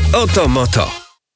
Oto Moto.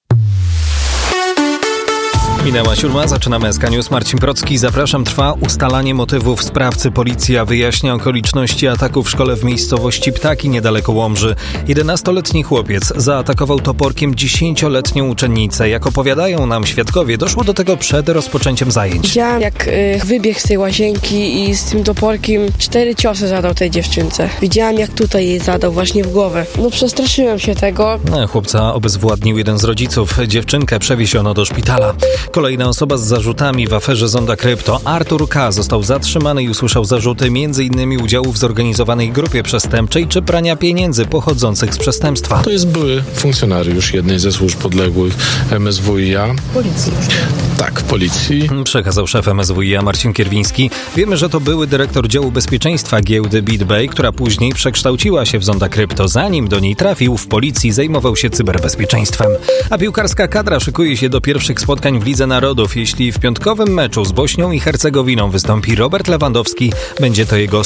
Minęła 7, zaczynamy SK News. Marcin Procki, zapraszam. Trwa ustalanie motywów sprawcy. Policja wyjaśnia okoliczności ataku w szkole w miejscowości Ptaki niedaleko Łomży. 11-letni chłopiec zaatakował toporkiem 10-letnią uczennicę. Jak opowiadają nam świadkowie, doszło do tego przed rozpoczęciem zajęć. Widziałam, jak wybiegł z tej łazienki i z tym toporkiem 4 ciosy zadał tej dziewczynce. Widziałam, jak tutaj jej zadał, właśnie w głowę. Przestraszyłem się tego. Chłopca obezwładnił jeden z rodziców. Dziewczynkę przewieziono do szpitala. Kolejna osoba z zarzutami w aferze Zonda Krypto. Artur K. został zatrzymany i usłyszał zarzuty m.in. udziału w zorganizowanej grupie przestępczej czy prania pieniędzy pochodzących z przestępstwa. To jest były funkcjonariusz jednej ze służb podległych MSWiA. Policji już. Tak, policji. Przekazał szef MSWiA Marcin Kierwiński. Wiemy, że to były dyrektor działu bezpieczeństwa giełdy BitBay, która później przekształciła się w Zonda Krypto. Zanim do niej trafił, w policji zajmował się cyberbezpieczeństwem. A piłkarska kadra szykuje się do pierwszych spotkań w Lidze Narodów. Jeśli w piątkowym meczu z Bośnią i Hercegowiną wystąpi Robert Lewandowski, będzie to jego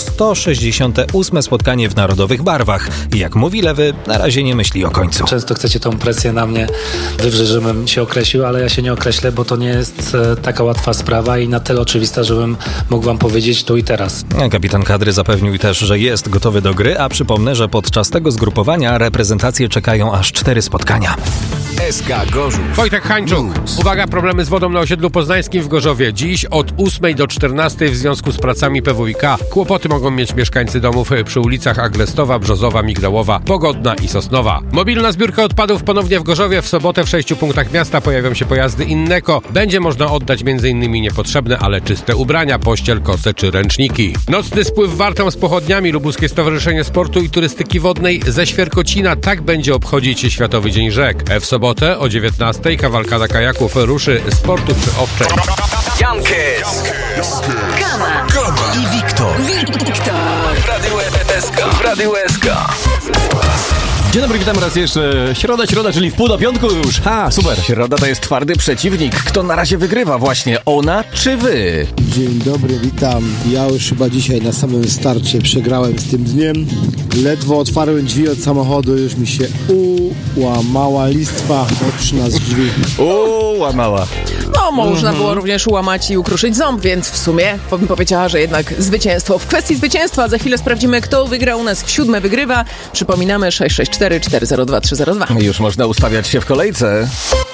168. spotkanie w narodowych barwach. I jak mówi Lewy, na razie nie myśli o końcu. Często chcecie tą presję na mnie wywrzeć, żebym się określił, ale ja się nie określę, bo to nie jest taka łatwa sprawa i na tyle oczywista, żebym mógł wam powiedzieć tu i teraz. Kapitan kadry zapewnił też, że jest gotowy do gry, a przypomnę, że podczas tego zgrupowania reprezentacje czekają aż 4 spotkania. SK Gorzów. Wojtek Hańczuk. Uwaga, problemy z wodą na osiedlu poznańskim w Gorzowie. Dziś od 8 do 14 w związku z pracami PWiK. Kłopoty mogą mieć mieszkańcy domów przy ulicach Aglestowa, Brzozowa, Migdałowa, Pogodna i Sosnowa. Mobilna zbiórka odpadów ponownie w Gorzowie. W sobotę w 6 punktach miasta pojawią się pojazdy Inneco. Będzie można oddać m.in. niepotrzebne, ale czyste ubrania, pościel, kosy czy ręczniki. Nocny spływ wartą z pochodniami. Lubuskie Stowarzyszenie Sportu i Turystyki Wodnej ze Świerkocina tak będzie obchodzić Światowy Dzień Rzek. W sobotę o 19 kawalkada kajaków ruszy z portu przy Owczej. Jankes. Gama I Wiktor. W Radiu SK. Dzień dobry, witam raz jeszcze. Środa, czyli w pół do piątku już. Super. Środa to jest twardy przeciwnik. Kto na razie wygrywa właśnie? Ona czy wy? Dzień dobry, witam. Ja już chyba dzisiaj na samym starcie przegrałem z tym dniem. Ledwo otwarłem drzwi od samochodu, już mi się ułamała listwa boczna z drzwi. Łamała. Można było również łamać i ukruszyć ząb, więc w sumie bym powiedziała, że jednak zwycięstwo. W kwestii zwycięstwa za chwilę sprawdzimy, kto wygra u nas w 7 wygrywa. Przypominamy 664 402 302. Już można ustawiać się w kolejce.